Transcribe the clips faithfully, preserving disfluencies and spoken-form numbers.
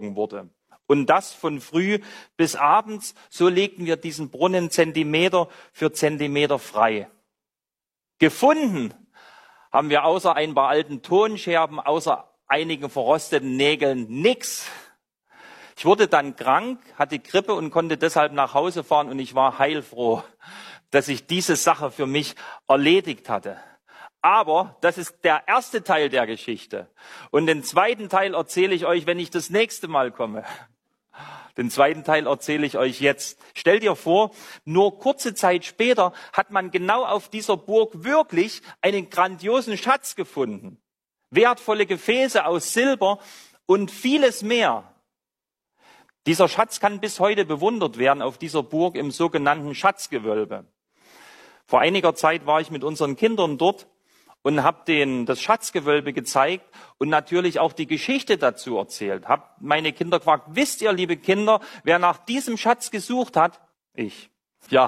geborgen wurde. Und das von früh bis abends. So legten wir diesen Brunnen Zentimeter für Zentimeter frei. Gefunden haben wir außer ein paar alten Tonscherben, außer einigen verrosteten Nägeln nix. Ich wurde dann krank, hatte Grippe und konnte deshalb nach Hause fahren und ich war heilfroh, dass ich diese Sache für mich erledigt hatte. Aber das ist der erste Teil der Geschichte. Und den zweiten Teil erzähle ich euch, wenn ich das nächste Mal komme. Den zweiten Teil erzähle ich euch jetzt. Stell dir vor, nur kurze Zeit später hat man genau auf dieser Burg wirklich einen grandiosen Schatz gefunden. Wertvolle Gefäße aus Silber und vieles mehr. Dieser Schatz kann bis heute bewundert werden auf dieser Burg im sogenannten Schatzgewölbe. Vor einiger Zeit war ich mit unseren Kindern dort und habe denen das Schatzgewölbe gezeigt und natürlich auch die Geschichte dazu erzählt. Habe meine Kinder gefragt, wisst ihr, liebe Kinder, wer nach diesem Schatz gesucht hat? Ich. Ja,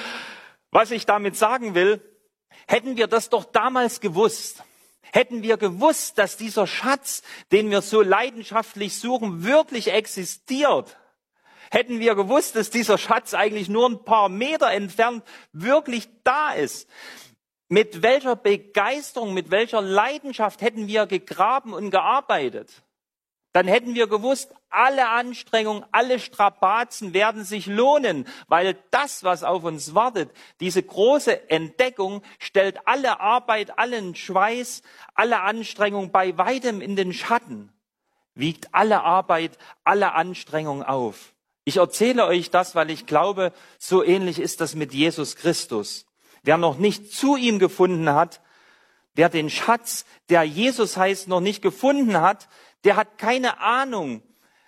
was ich damit sagen will, hätten wir das doch damals gewusst, hätten wir gewusst, dass dieser Schatz, den wir so leidenschaftlich suchen, wirklich existiert, hätten wir gewusst, dass dieser Schatz eigentlich nur ein paar Meter entfernt wirklich da ist, mit welcher Begeisterung, mit welcher Leidenschaft hätten wir gegraben und gearbeitet? Dann hätten wir gewusst, alle Anstrengungen, alle Strapazen werden sich lohnen, weil das, was auf uns wartet, diese große Entdeckung, stellt alle Arbeit, allen Schweiß, alle Anstrengung bei weitem in den Schatten, wiegt alle Arbeit, alle Anstrengung auf. Ich erzähle euch das, weil ich glaube, so ähnlich ist das mit Jesus Christus. Wer noch nicht zu ihm gefunden hat, wer den Schatz, der Jesus heißt, noch nicht gefunden hat, der hat keine Ahnung,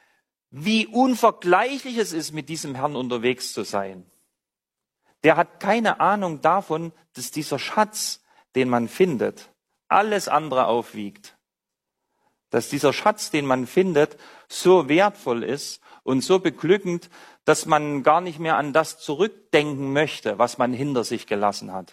wie unvergleichlich es ist, mit diesem Herrn unterwegs zu sein. Der hat keine Ahnung davon, dass dieser Schatz, den man findet, alles andere aufwiegt. Dass dieser Schatz, den man findet, so wertvoll ist und so beglückend, dass man gar nicht mehr an das zurückdenken möchte, was man hinter sich gelassen hat.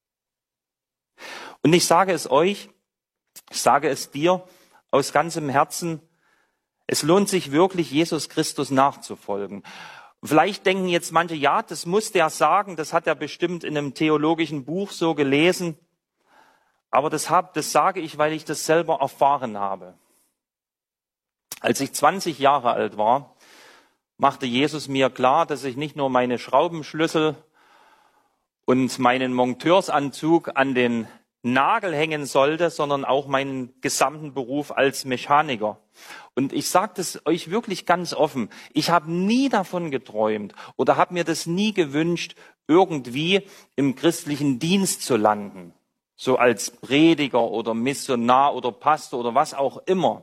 Und ich sage es euch, ich sage es dir aus ganzem Herzen, es lohnt sich wirklich, Jesus Christus nachzufolgen. Vielleicht denken jetzt manche, ja, das muss der sagen, das hat er bestimmt in einem theologischen Buch so gelesen. Aber das, hab, das sage ich, weil ich das selber erfahren habe. Als ich zwanzig Jahre alt war, machte Jesus mir klar, dass ich nicht nur meine Schraubenschlüssel und meinen Monteursanzug an den Nagel hängen sollte, sondern auch meinen gesamten Beruf als Mechaniker. Und ich sage das euch wirklich ganz offen, ich habe nie davon geträumt oder habe mir das nie gewünscht, irgendwie im christlichen Dienst zu landen. So als Prediger oder Missionar oder Pastor oder was auch immer.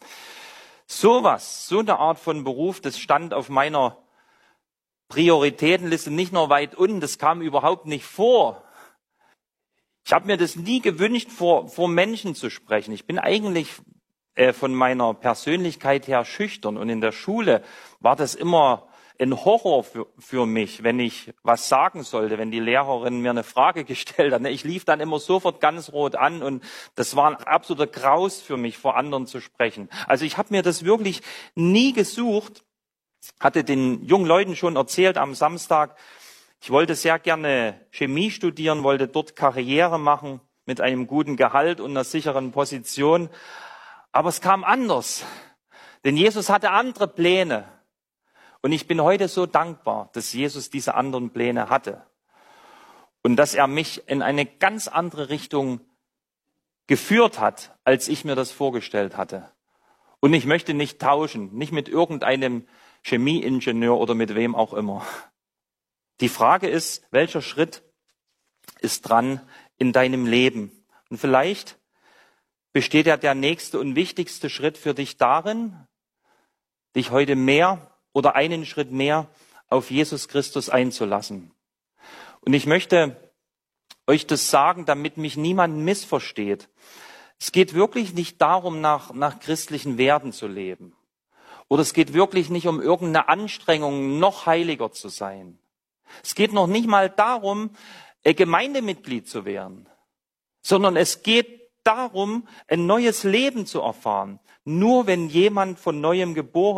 Sowas, so eine Art von Beruf, das stand auf meiner Prioritätenliste nicht nur weit unten, das kam überhaupt nicht vor. Ich habe mir das nie gewünscht, vor, vor Menschen zu sprechen. Ich bin eigentlich äh, von meiner Persönlichkeit her schüchtern und in der Schule war das immer ein Horror für, für mich, wenn ich was sagen sollte, wenn die Lehrerin mir eine Frage gestellt hat. Ich lief dann immer sofort ganz rot an und das war ein absoluter Graus für mich, vor anderen zu sprechen. Also ich habe mir das wirklich nie gesucht, hatte den jungen Leuten schon erzählt am Samstag, ich wollte sehr gerne Chemie studieren, wollte dort Karriere machen mit einem guten Gehalt und einer sicheren Position. Aber es kam anders, denn Jesus hatte andere Pläne. Und ich bin heute so dankbar, dass Jesus diese anderen Pläne hatte und dass er mich in eine ganz andere Richtung geführt hat, als ich mir das vorgestellt hatte. Und ich möchte nicht tauschen, nicht mit irgendeinem Chemieingenieur oder mit wem auch immer. Die Frage ist, welcher Schritt ist dran in deinem Leben? Und vielleicht besteht ja der nächste und wichtigste Schritt für dich darin, dich heute mehr oder einen Schritt mehr auf Jesus Christus einzulassen. Und ich möchte euch das sagen, damit mich niemand missversteht. Es geht wirklich nicht darum, nach, nach christlichen Werten zu leben. Oder es geht wirklich nicht um irgendeine Anstrengung, noch heiliger zu sein. Es geht noch nicht mal darum, Gemeindemitglied zu werden, sondern es geht darum, ein neues Leben zu erfahren. Nur wenn jemand von neuem geboren